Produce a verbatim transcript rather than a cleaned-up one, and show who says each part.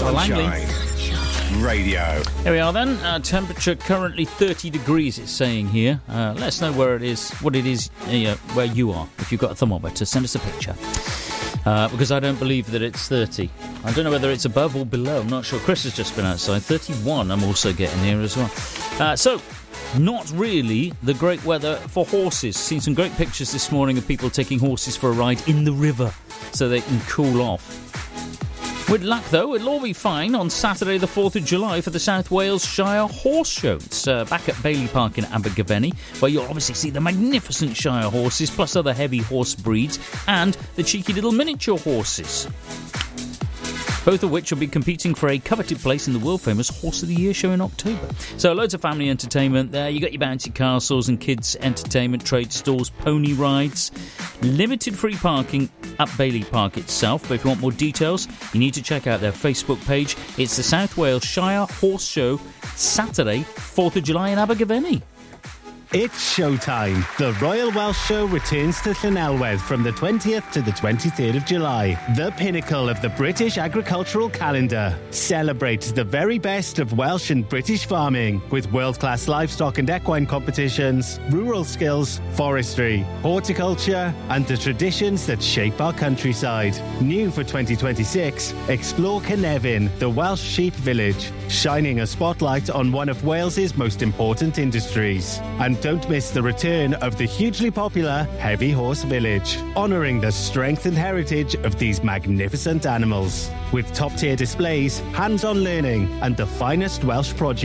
Speaker 1: Langley.
Speaker 2: Radio.
Speaker 1: Here we are then. Uh, temperature currently thirty degrees, it's saying here. Uh, let us know where it is, what it is, uh, where you are. If you've got a thermometer, send us a picture. Uh, because I don't believe that it's thirty. I don't know whether it's above or below. I'm not sure. Chris has just been outside. thirty-one I'm also getting here as well. Uh, so, not really the great weather for horses. Seen some great pictures this morning of people taking horses for a ride in the river so they can cool off. With luck, though, it'll all be fine on Saturday the fourth of July for the South Wales Shire Horse Show. It's uh, back at Bailey Park in Abergavenny, where you'll obviously see the magnificent Shire horses, plus other heavy horse breeds, and the cheeky little miniature horses. Both of which will be competing for a coveted place in the world-famous Horse of the Year show in October. So loads of family entertainment there. You got your bouncy castles and kids' entertainment, trade stores, pony rides. Limited free parking at Bailey Park itself. But if you want more details, you need to check out their Facebook page. It's the South Wales Shire Horse Show, Saturday, fourth of July in Abergavenny.
Speaker 3: It's showtime. The Royal Welsh Show returns to Llanelwedd from the twentieth to the twenty-third of July. The pinnacle of the British agricultural calendar. Celebrates the very best of Welsh and British farming with world-class livestock and equine competitions, rural skills, forestry, horticulture, and the traditions that shape our countryside. New for twenty twenty-six, explore Cynefin, the Welsh sheep village, shining a spotlight on one of Wales's most important industries. And don't miss the return of the hugely popular Heavy Horse Village, honouring the strength and heritage of these magnificent animals. With top-tier displays, hands-on learning, and the finest Welsh projects.